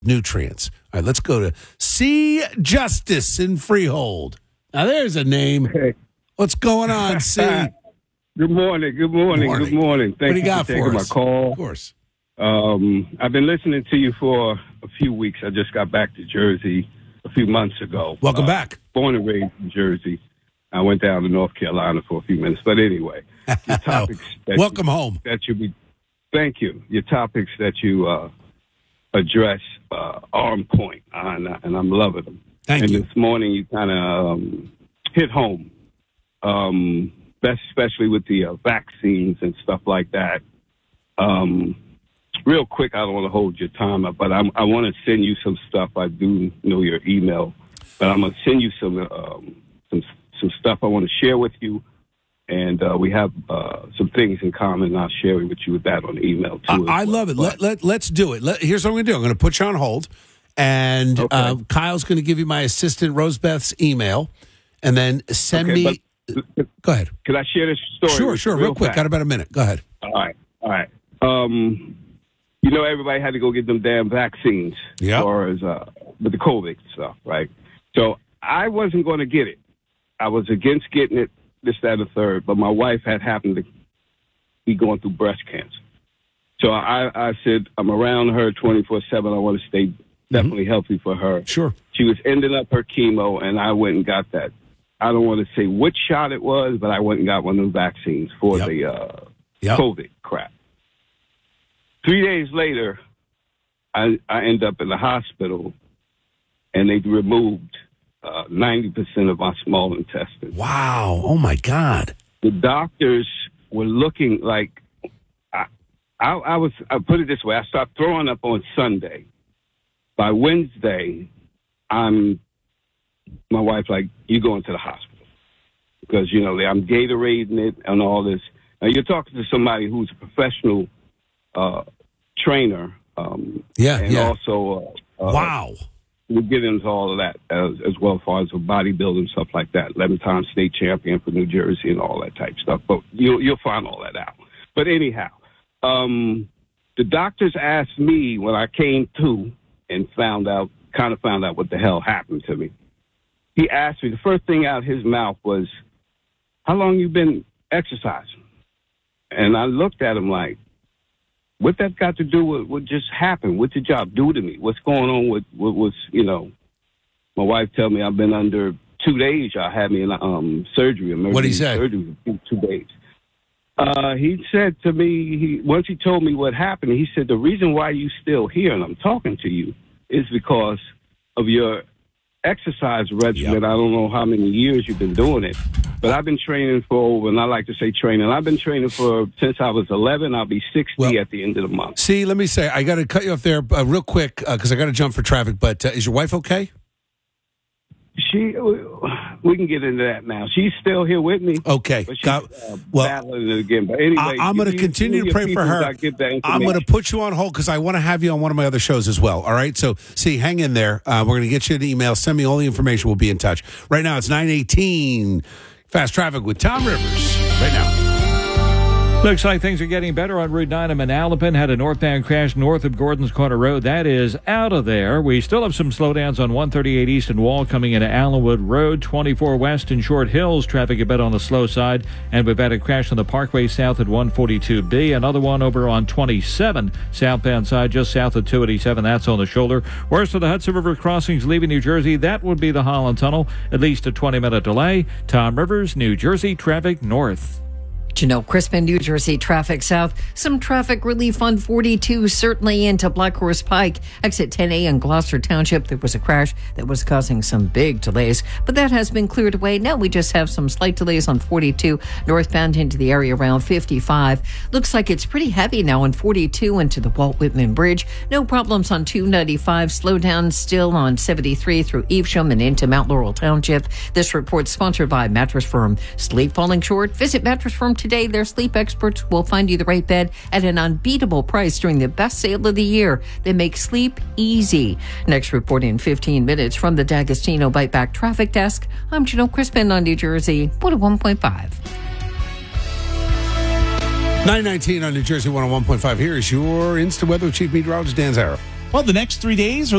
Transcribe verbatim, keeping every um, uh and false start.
nutrients. All right, let's go to C. Justice in Freehold. Now, there's a name. Hey. What's going on, C? Good morning. Good morning. Morning. Good morning. Thank What do you you got for taking for my us? call. Of course. Um, I've been listening to you for a few weeks. I just got back to Jersey a few months ago. Welcome Uh, back. Born and raised in Jersey. I went down to North Carolina for a few minutes. But anyway, your topics that Welcome you, home. That you be. Thank you. Your topics that you uh, address uh, are on point, uh, and, and I'm loving them. Thank and you. this morning you kind of um, hit home, um, especially with the uh, vaccines and stuff like that. Um, real quick, I don't want to hold your time up, but I'm, I want to send you some stuff. I do know your email, but I'm going to send you some um, some some stuff I want to share with you. And uh, we have uh, some things in common, and I'll share it with you with that on the email, too. I, as I well. love it. But- Let, let, let's do it. Let, here's what I'm going to do. I'm going to put you on hold, and Okay. uh, Kyle's going to give you my assistant, Rosebeth's email, and then send Okay, me. but- Go ahead. Could I share this story? Sure, with sure. you Real quick. fast? Got about a minute. Go ahead. All right, all right. Um, you know, everybody had to go get them damn vaccines Yep. as far as uh, with the COVID stuff, right? So I wasn't going to get it. I was against getting it, this, that, and the third, but my wife had happened to be going through breast cancer. So I, I said, I'm around her twenty-four seven. I want to stay definitely healthy for her. Sure. She was ending up her chemo, and I went and got that. I don't want to say which shot it was, but I went and got one of the vaccines for Yep. the uh, Yep. COVID crap. Three days later, I, I end up in the hospital, and they removed uh, ninety percent of my small intestine. Wow. Oh, my God. The doctors were looking like, I, I, I was, I put it this way, I stopped throwing up on Sunday. By Wednesday, I'm, my wife's like, you're going to the hospital. Because, you know, I'm Gatorading it and all this. Now, you're talking to somebody who's a professional uh, trainer. Um, Yeah, and yeah. also, uh, uh, Wow. we'll get into all of that as, as well as far as bodybuilding, stuff like that. eleven-time state champion for New Jersey and all that type stuff. But you'll, you'll find all that out. But anyhow, um, the doctors asked me when I came to and found out, kind of found out what the hell happened to me. He asked me, the first thing out of his mouth was, how long you been exercising? And I looked at him like, what that got to do with what just happened? What's your job do to me? What's going on with what was, you know, my wife tell me I've been under two days. Y'all had me in um, surgery. What'd he say? Surgery for two days. Uh, he said to me, he once he told me what happened, he said, the reason why you still here and I'm talking to you is because of your exercise regimen. Yep. I don't know how many years you've been doing it, but I've been training for over, and I like to say training, I've been training for since I was eleven. I'll be sixty Well, at the end of the month. See, let me say, I got to cut you off there uh, real quick because I got to jump for traffic. But uh, is your wife okay? She, we can get into that now. She's still here with me. Okay. But she's Got- uh, well, battling it again. But anyway, I, I'm going to you- continue you to pray people for her. I give that I'm going to information. put you on hold because I want to have you on one of my other shows as well. All right. So, see, hang in there. Uh, we're going to get you an email. Send me all the information. We'll be in touch. Right now, it's nine eighteen. Fast Traffic with Tom Rivers. Right now. Looks like things are getting better on Route nine in Manalapan. Had a northbound crash north of Gordon's Corner Road. That is out of there. We still have some slowdowns on one thirty-eight East and Wall coming into Allenwood Road. twenty-four West and Short Hills. Traffic a bit on the slow side. And we've had a crash on the Parkway south at one forty-two B. Another one over on twenty-seven southbound side just south of two eighty-seven. That's on the shoulder. Worst of the Hudson River crossings leaving New Jersey. That would be the Holland Tunnel. At least a twenty-minute delay. Tom Rivers, New Jersey Traffic North. Janelle Crispin, New Jersey traffic south. Some traffic relief on forty-two, certainly into Black Horse Pike. Exit ten A in Gloucester Township. There was a crash that was causing some big delays, but that has been cleared away. Now we just have some slight delays on forty-two, northbound into the area around fifty-five. Looks like it's pretty heavy now on forty-two into the Walt Whitman Bridge. No problems on two ninety-five. Slowdown still on seventy-three through Evesham and into Mount Laurel Township. This report sponsored by Mattress Firm. Sleep falling short? Visit Mattress Firm today. Their sleep experts will find you the right bed at an unbeatable price during the best sale of the year. They make sleep easy. Next report in fifteen minutes from the D'Agostino Bite Back Traffic Desk. I'm Janelle Crispin on New Jersey, one oh one point five. nine nineteen on New Jersey one oh one point five. Here is your instant weather with Chief Meteorologist Dan Zarrow. Well, the next three days are